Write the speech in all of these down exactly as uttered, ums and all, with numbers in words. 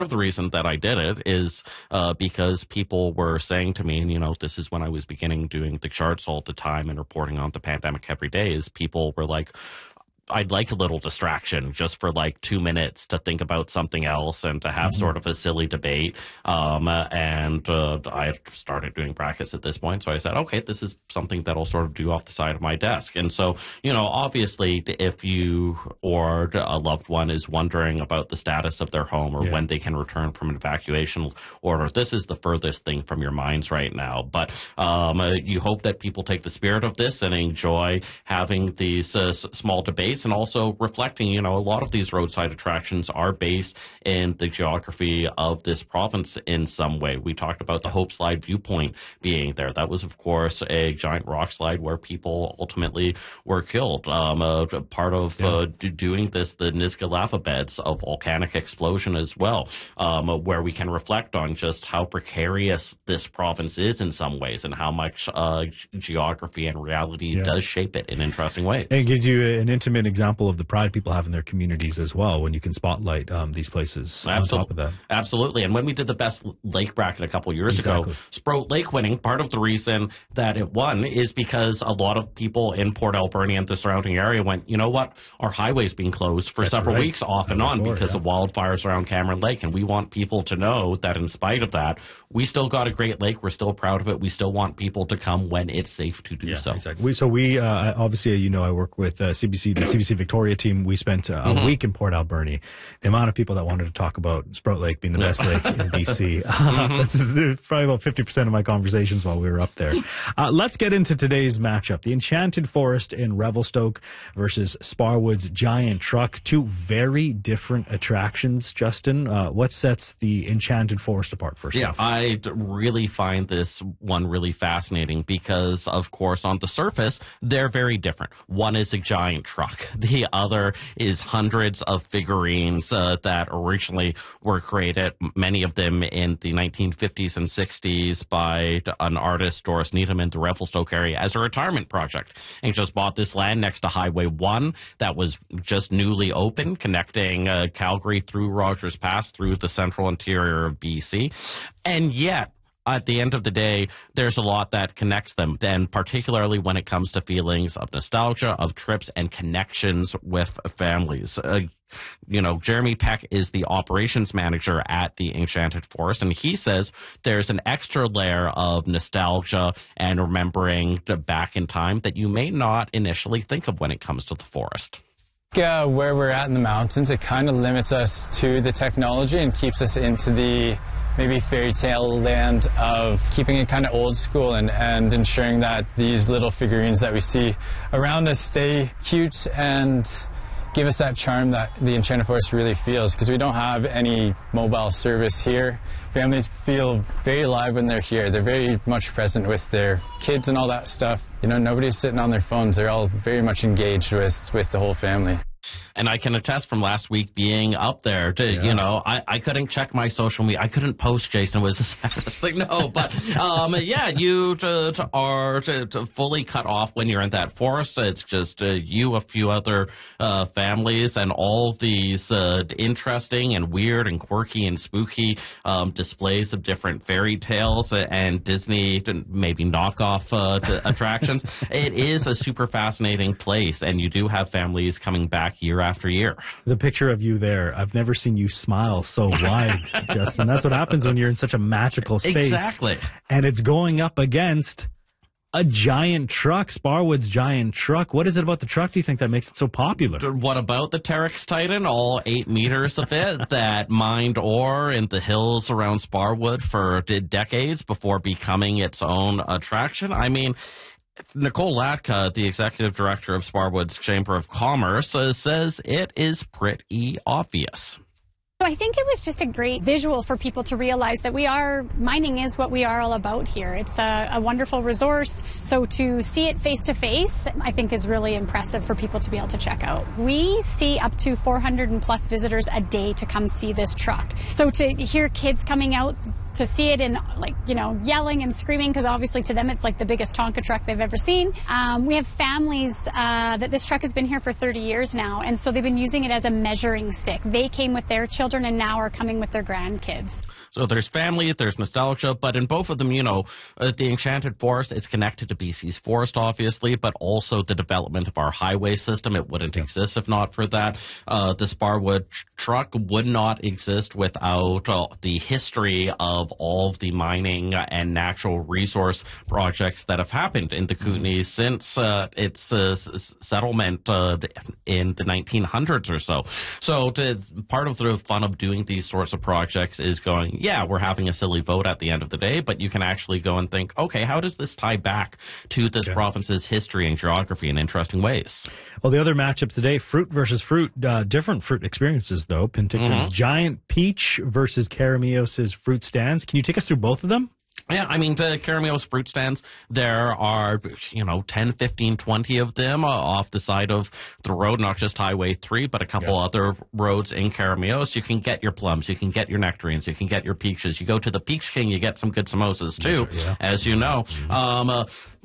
of the reason that I did it is uh, because people were saying to me, and you know, this is when I was beginning doing the charts all the time and reporting on the pandemic every day, is people were like, I'd like a little distraction just for like two minutes to think about something else and to have mm-hmm. sort of a silly debate. Um, uh, and uh, I started doing brackets at this point. So I said, okay, this is something that I'll sort of do off the side of my desk. And so, you know, obviously, if you or a loved one is wondering about the status of their home or yeah. when they can return from an evacuation order, this is the furthest thing from your minds right now. But um, uh, you hope that people take the spirit of this and enjoy having these uh, s- small debates. And also reflecting, you know, a lot of these roadside attractions are based in the geography of this province in some way. We talked about the Hope Slide viewpoint being there. That was, of course, a giant rock slide where people ultimately were killed. Um, uh, part of yeah. uh, d- doing this, the Nisga'a lava beds, a volcanic explosion as well, um, uh, where we can reflect on just how precarious this province is in some ways and how much uh, g- geography and reality yeah. does shape it in interesting ways. And it gives you an intimate example of the pride people have in their communities as well when you can spotlight um, these places Absolutely. on top of that. Absolutely. And when we did the best lake bracket a couple years exactly. ago, Sprout Lake winning, part of the reason that it won is because a lot of people in Port Alberni and the surrounding area went, you know what, our highway's been closed for That's several right. weeks off and Before, on because yeah. of wildfires around Cameron Lake. And we want people to know that in spite of that, we still got a great lake. We're still proud of it. We still want people to come when it's safe to do yeah, so. Exactly. We, so we, uh, obviously, you know, I work with uh, C B C, the C B C Victoria team. We spent uh, a mm-hmm. week in Port Alberni. The amount of people that wanted to talk about Sprout Lake being the best lake in B C. mm-hmm. This is probably about fifty percent of my conversations while we were up there. Uh, let's get into today's matchup. The Enchanted Forest in Revelstoke versus Sparwood's Giant Truck. Two very different attractions, Justin. Uh, what sets the Enchanted Forest apart first yeah, off? I really find this one really fascinating because, of course, on the surface, they're very different. One is a giant truck. The other is hundreds of figurines uh, that originally were created, many of them in the nineteen fifties and sixties by an artist, Doris Needham, in the Revelstoke area as a retirement project. And just bought this land next to Highway one that was just newly opened, connecting uh, Calgary through Rogers Pass through the central interior of B C. And yet, at the end of the day, there's a lot that connects them, and particularly when it comes to feelings of nostalgia, of trips, and connections with families. Uh, you know, Jeremy Peck is the operations manager at the Enchanted Forest, and he says there's an extra layer of nostalgia and remembering back in time that you may not initially think of when it comes to the forest. Uh, where we're at in the mountains, it kind of limits us to the technology and keeps us into the maybe fairy tale land of keeping it kind of old school and, and ensuring that these little figurines that we see around us stay cute and give us that charm that the Enchanted Forest really feels, because we don't have any mobile service here. Families feel very alive when they're here. They're very much present with their kids and all that stuff. You know, nobody's sitting on their phones. They're all very much engaged with, with the whole family. And I can attest from last week being up there to, yeah. you know, I, I couldn't check my social media. I couldn't post, Jason. It was the saddest thing. No, but, um, yeah, you to, to are to, to fully cut off when you're in that forest. It's just uh, you, a few other uh, families, and all these uh, interesting and weird and quirky and spooky um, displays of different fairy tales and Disney maybe knockoff uh, attractions. It is a super fascinating place, and you do have families coming back year after year. The picture of you there, I've never seen you smile so wide, Justin. That's what happens when you're in such a magical space. Exactly. And it's going up against a giant truck, Sparwood's Giant Truck. What is it about the truck, do you think, that makes it so popular? What about the Terex Titan, all eight meters of it, that mined ore in the hills around Sparwood for decades before becoming its own attraction? I mean, Nicole Latka, the executive director of Sparwood's Chamber of Commerce, uh, says it is pretty obvious. I think it was just a great visual for people to realize that we are, mining is what we are all about here. It's a, a wonderful resource. So to see it face to face, I think is really impressive for people to be able to check out. We see up to four hundred and plus visitors a day to come see this truck. So to hear kids coming out to see it in, like, you know, yelling and screaming, because obviously to them it's like the biggest Tonka truck they've ever seen. Um, we have families uh, that this truck has been here for thirty years now, and so they've been using it as a measuring stick. They came with their children and now are coming with their grandkids. So there's family, there's nostalgia, but in both of them, you know, uh, the Enchanted Forest, it's connected to B C's forest, obviously, but also the development of our highway system. It wouldn't yeah. exist if not for that. Uh, the Sparwood tr- truck would not exist without uh, the history of all of the mining and natural resource projects that have happened in the Kootenays since uh, its uh, s- settlement uh, in the nineteen hundreds or so. So to, part of the fun of doing these sorts of projects is going, yeah, we're having a silly vote at the end of the day, but you can actually go and think, okay, how does this tie back to this okay. province's history and geography in interesting ways? Well, the other matchup today, fruit versus fruit, uh, different fruit experiences, though. Penticton's mm-hmm. Giant Peach versus Karamios' Fruit Stands. Can you take us through both of them? Yeah, I mean, the Karamios fruit stands, there are, you know, ten, fifteen, twenty of them uh, off the side of the road, not just Highway three, but a couple yeah. other roads in Karamios. You can get your plums, you can get your nectarines, you can get your peaches. You go to the Peach King, you get some good samosas, too, yes, yeah. as you know. Mm-hmm. Um, uh,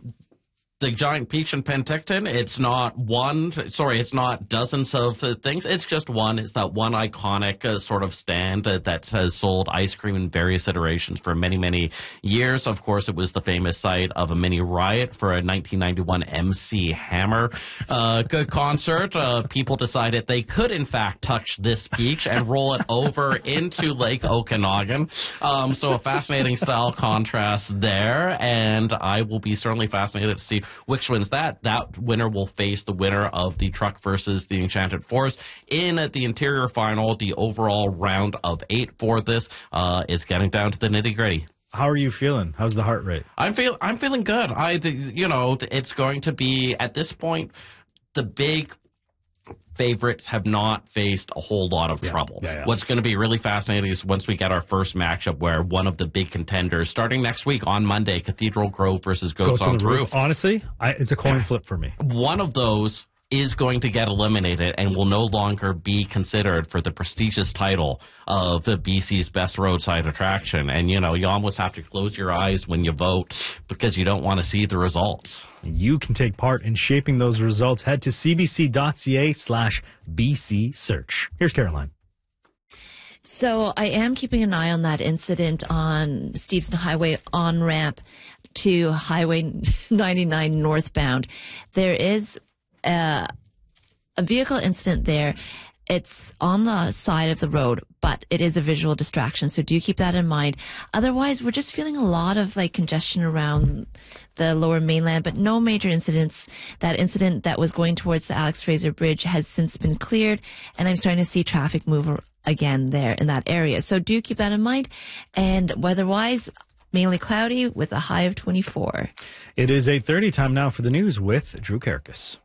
The Giant Peach in Penticton, it's not one, sorry, it's not dozens of uh, things. It's just one. It's that one iconic uh, sort of stand uh, that has sold ice cream in various iterations for many, many years. Of course, it was the famous site of a mini riot for a nineteen ninety-one M C Hammer uh, good concert. Uh, people decided they could, in fact, touch this peach and roll it over into Lake Okanagan. Um, so a fascinating style contrast there. And I will be certainly fascinated to see which wins that. That winner will face the winner of the truck versus the Enchanted Forest in the interior final. The overall round of eight for this uh, is getting down to the nitty gritty. How are you feeling? How's the heart rate? I'm feel I'm feeling good. I, you know, it's going to be at this point the big favorites have not faced a whole lot of yeah, trouble. Yeah, yeah. What's going to be really fascinating is once we get our first matchup where one of the big contenders, starting next week on Monday, Cathedral Grove versus Goats on the Roof. Roof. Honestly, I, it's a coin yeah. flip for me. One of those is going to get eliminated and will no longer be considered for the prestigious title of the B C's best roadside attraction. And, you know, you almost have to close your eyes when you vote because you don't want to see the results. You can take part in shaping those results. Head to cbc.ca slash BC search. Here's Caroline. So I am keeping an eye on that incident on Stevenson Highway on-ramp to Highway ninety-nine northbound. There is Uh, a vehicle incident there. It's on the side of the road, but it is a visual distraction. So do keep that in mind. Otherwise, we're just feeling a lot of like congestion around the lower mainland, but no major incidents. That incident that was going towards the Alex Fraser Bridge has since been cleared, and I'm starting to see traffic move again there in that area. So do keep that in mind. And weather-wise, mainly cloudy with a high of twenty-four. It is eight thirty, time now for the news with Drew Karkas.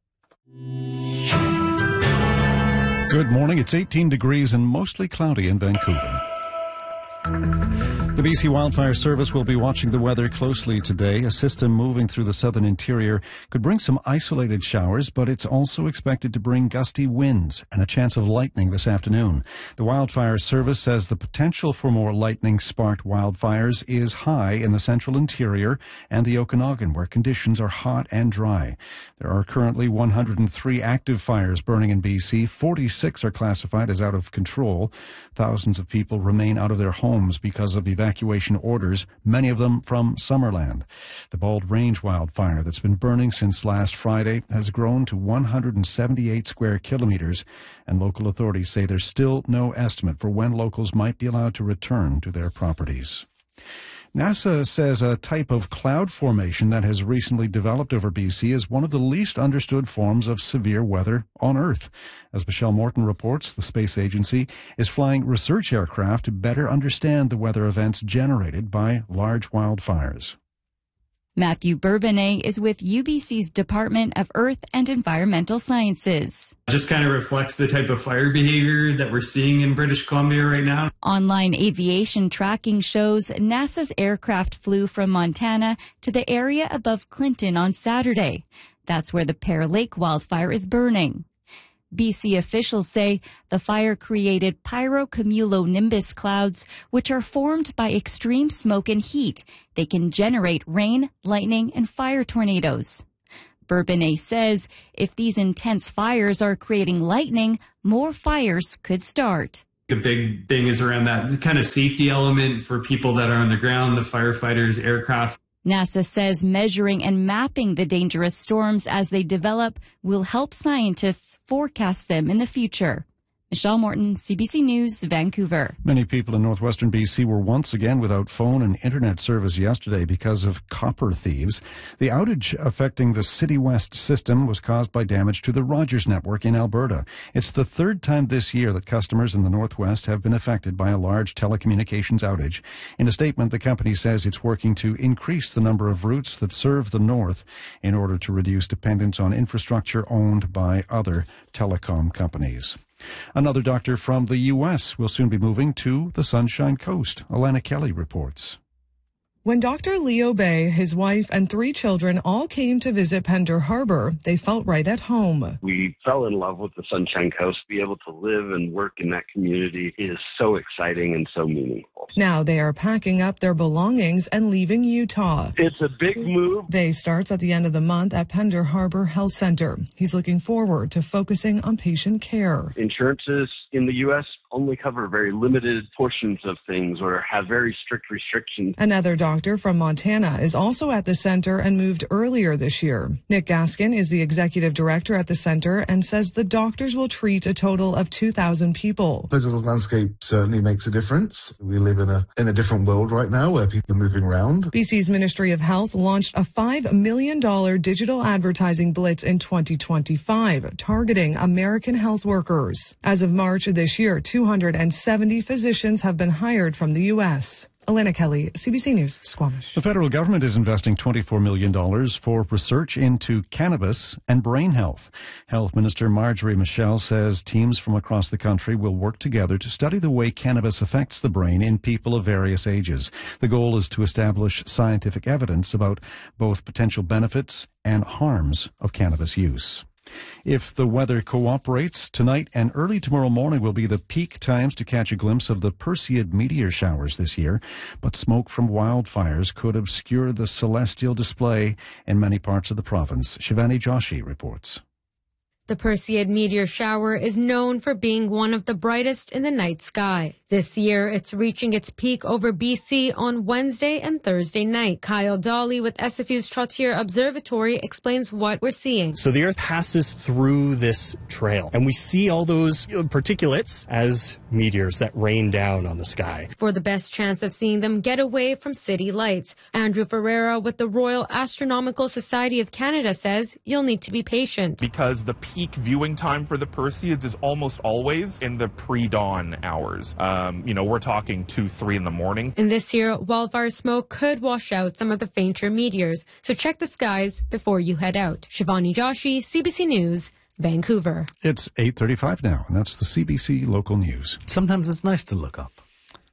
Good morning. It's eighteen degrees and mostly cloudy in Vancouver. The B C Wildfire Service will be watching the weather closely today. A system moving through the southern interior could bring some isolated showers, but it's also expected to bring gusty winds and a chance of lightning this afternoon. The Wildfire Service says the potential for more lightning-sparked wildfires is high in the central interior and the Okanagan, where conditions are hot and dry. There are currently one hundred three active fires burning in B C. forty-six are classified as out of control. Thousands of people remain out of their homes because of evacuation orders, many of them from Summerland. The Bald Range wildfire that's been burning since last Friday has grown to one hundred seventy-eight square kilometers, and local authorities say there's still no estimate for when locals might be allowed to return to their properties. NASA says a type of cloud formation that has recently developed over B C is one of the least understood forms of severe weather on Earth. As Michelle Morton reports, the space agency is flying research aircraft to better understand the weather events generated by large wildfires. Matthew Bourbonnais is with U B C's Department of Earth and Environmental Sciences. It just kind of reflects the type of fire behavior that we're seeing in British Columbia right now. Online aviation tracking shows NASA's aircraft flew from Montana to the area above Clinton on Saturday. That's where the Pear Lake wildfire is burning. B C officials say the fire created pyrocumulonimbus clouds, which are formed by extreme smoke and heat. They can generate rain, lightning, and fire tornadoes. Bourbonnais says if these intense fires are creating lightning, more fires could start. The big thing is around that kind of safety element for people that are on the ground, the firefighters, aircraft. NASA says measuring and mapping the dangerous storms as they develop will help scientists forecast them in the future. Michelle Morton, C B C News, Vancouver. Many people in northwestern B C were once again without phone and internet service yesterday because of copper thieves. The outage affecting the City West system was caused by damage to the Rogers network in Alberta. It's the third time this year that customers in the northwest have been affected by a large telecommunications outage. In a statement, the company says it's working to increase the number of routes that serve the north in order to reduce dependence on infrastructure owned by other telecom companies. Another doctor from the U S will soon be moving to the Sunshine Coast. Alana Kelly reports. When Doctor Leo Bay, his wife, and three children all came to visit Pender Harbor, they felt right at home. We fell in love with the Sunshine Coast. To be able to live and work in that community is so exciting and so meaningful. Now they are packing up their belongings and leaving Utah. It's a big move. Bay starts at the end of the month at Pender Harbor Health Center. He's looking forward to focusing on patient care. Insurances in the U S only cover very limited portions of things or have very strict restrictions. Another doctor from Montana is also at the center and moved earlier this year. Nick Gaskin is the executive director at the center and says the doctors will treat a total of two thousand people. Political landscape certainly makes a difference. We live in a in a different world right now where people are moving around. B C's Ministry of Health launched a five million dollars digital advertising blitz in twenty twenty-five, targeting American health workers. As of March of this year, two hundred seventy physicians have been hired from the U S. Elena Kelly, C B C News, Squamish. The federal government is investing twenty-four million dollars for research into cannabis and brain health. Health Minister Marjorie Michel says teams from across the country will work together to study the way cannabis affects the brain in people of various ages. The goal is to establish scientific evidence about both potential benefits and harms of cannabis use. If the weather cooperates, tonight and early tomorrow morning will be the peak times to catch a glimpse of the Perseid meteor showers this year, but smoke from wildfires could obscure the celestial display in many parts of the province. Shivani Joshi reports. The Perseid meteor shower is known for being one of the brightest in the night sky. This year, it's reaching its peak over B C on Wednesday and Thursday night. Kyle Dolly with S F U's Trottier Observatory explains what we're seeing. So the Earth passes through this trail, and we see all those particulates as meteors that rain down on the sky. For the best chance of seeing them, get away from city lights. Andrew Ferreira with the Royal Astronomical Society of Canada says you'll need to be patient. Because the peak viewing time for the Perseids is almost always in the pre-dawn hours. Um, you know, we're talking two, three in the morning. And this year, wildfire smoke could wash out some of the fainter meteors. So check the skies before you head out. Shivani Joshi, C B C News, Vancouver. It's eight thirty-five now, and that's the C B C local news. Sometimes it's nice to look up.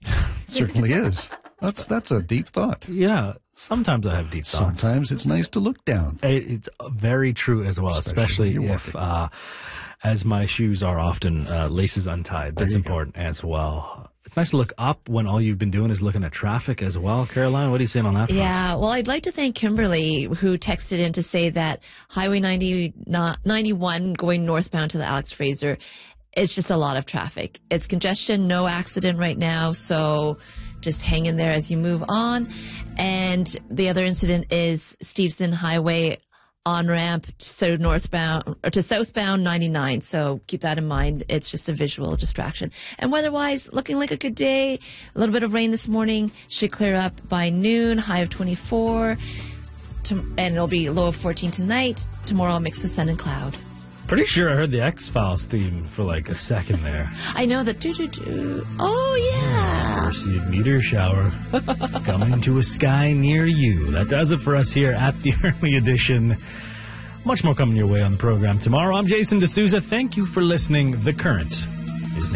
It certainly is. That's that's a deep thought. Yeah, sometimes I have deep thoughts. Sometimes it's nice to look down. It's very true as well, especially, especially if, uh, as my shoes are often uh, laces untied. That's important go. as well. It's nice to look up when all you've been doing is looking at traffic as well. Caroline, what are you saying on that front? Yeah, well, I'd like to thank Kimberly, who texted in to say that Highway ninety, ninety-one going northbound to the Alex Fraser, it's just a lot of traffic. It's congestion, no accident right now, so just hang in there as you move on. And the other incident is Stevenson Highway on-ramp to northbound or to southbound ninety-nine. So keep that in mind. It's just a visual distraction. And weather-wise, looking like a good day. A little bit of rain this morning. Should clear up by noon. High of twenty-four. To, and it'll be low of fourteen tonight. Tomorrow, a mix of sun and cloud. Pretty sure I heard the X-Files theme for like a second there. I know the doo-doo-doo. Oh, yeah. Perseid meteor shower coming to a sky near you. That does it for us here at the Early Edition. Much more coming your way on the program tomorrow. I'm Jason D'Souza. Thank you for listening. The Current